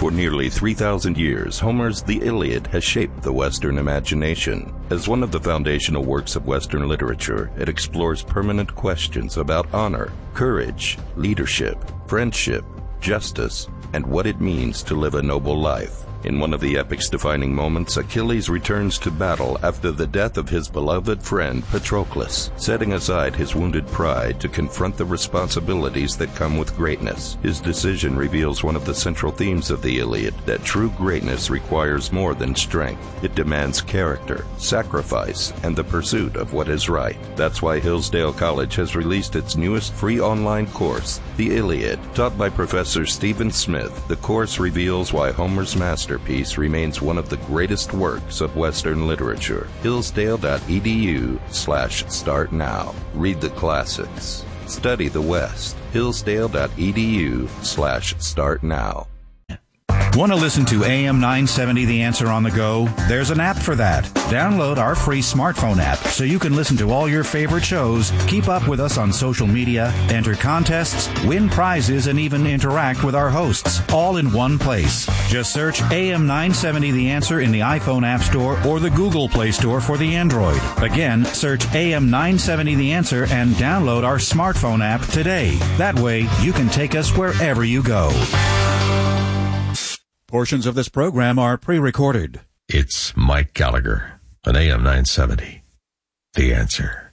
For nearly 3,000 years, Homer's The Iliad has shaped the Western imagination. As one of the foundational works of Western literature, it explores permanent questions about honor, courage, leadership, friendship, justice, and what it means to live a noble life. In one of the epic's defining moments, Achilles returns to battle after the death of his beloved friend Patroclus, setting aside his wounded pride to confront the responsibilities that come with greatness. His decision reveals one of the central themes of the Iliad, that true greatness requires more than strength. It demands character, sacrifice, and the pursuit of what is right. That's why Hillsdale College has released its newest free online course, The Iliad. Taught by Professor Stephen Smith, the course reveals why Homer's masterpiece remains one of the greatest works of Western literature. Hillsdale.edu/start now. Read the classics. Study the West. Hillsdale.edu/start now. Want to listen to AM 970 The Answer on the go? There's an app for that. Download our free smartphone app so you can listen to all your favorite shows, keep up with us on social media, enter contests, win prizes, and even interact with our hosts, all in one place. Just search AM 970 The Answer in the iPhone App Store or the Google Play Store for the Android. Again, search AM 970 The Answer and download our smartphone app today. That way, you can take us wherever you go. Portions of this program are pre-recorded. It's Mike Gallagher on AM 970. The Answer.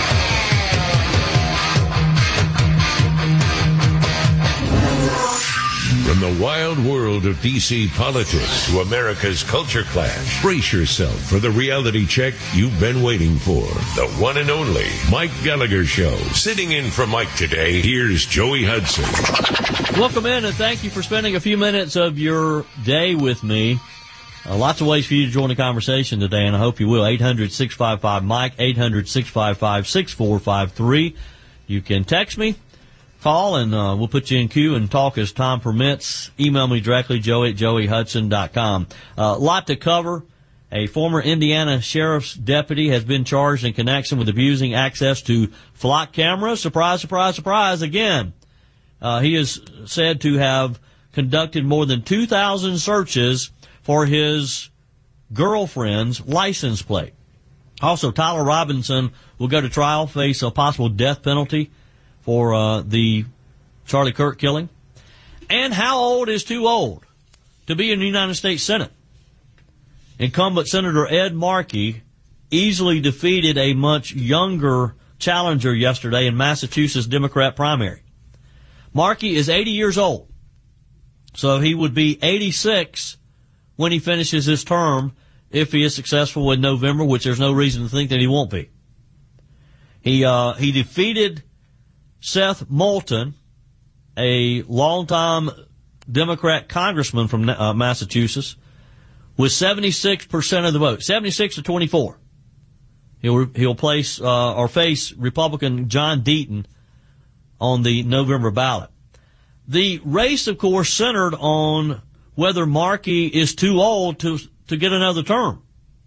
From the wild world of D.C. politics to America's culture clash, brace yourself for the reality check you've been waiting for. The one and only Mike Gallagher Show. Sitting in for Mike today, here's Joey Hudson. Welcome in, and thank you for spending a few minutes of your day with me. Lots of ways for you to join the conversation today, and I hope you will. 800-655-MIKE, 800-655-6453. You can text me, call, and we'll put you in queue and talk as time permits. Email me directly, joey@joeyhudson.com. A lot to cover. A former Indiana sheriff's deputy has been charged in connection with abusing access to flock cameras. Surprise, surprise, surprise again. He is said to have conducted more than 2,000 searches for his girlfriend's license plate. Also, Tyler Robinson will go to trial, face a possible death penalty for the Charlie Kirk killing. And how old is too old to be in the United States Senate? Incumbent Senator Ed Markey easily defeated a much younger challenger yesterday in Massachusetts Democrat primary. Markey is 80 years old, so he would be 86 when he finishes his term if he is successful in November, which there's no reason to think that he won't be. He defeated Seth Moulton, a longtime Democrat congressman from Massachusetts, with 76% of the vote, 76 to 24. He'll place or face Republican John Deaton on the November ballot. The race, of course, centered on whether Markey is too old to get another term.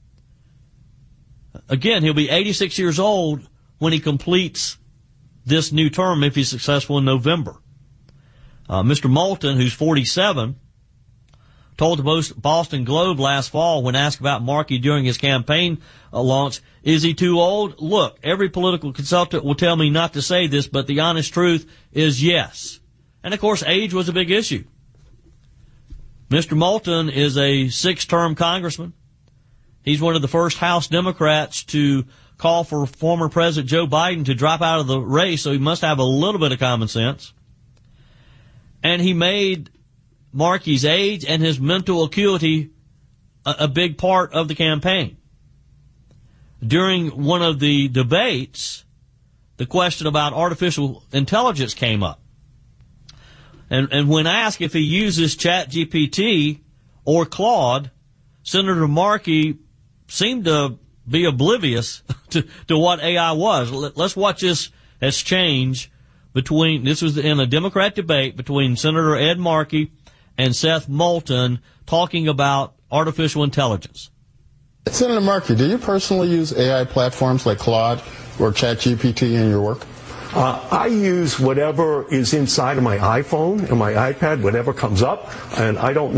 Again, he'll be 86 years old when he completes this new term if he's successful in November. Mr. Moulton, who's 47, told the Boston Globe last fall when asked about Markey during his campaign launch, is he too old? Look, every political consultant will tell me not to say this, but the honest truth is yes. And, of course, age was a big issue. Mr. Moulton is a 6-term congressman. He's one of the first House Democrats to call for former President Joe Biden to drop out of the race, so he must have a little bit of common sense. And he made Markey's age and his mental acuity a big part of the campaign. During one of the debates, the question about artificial intelligence came up. And when asked if he uses ChatGPT or Claude, Senator Markey seemed to be oblivious to what AI was. Let's watch this exchange this was in a Democrat debate between Senator Ed Markey and Seth Moulton talking about artificial intelligence. Senator Markey, do you personally use AI platforms like Claude or ChatGPT in your work? I use whatever is inside of my iPhone and my iPad, whatever comes up, and I don't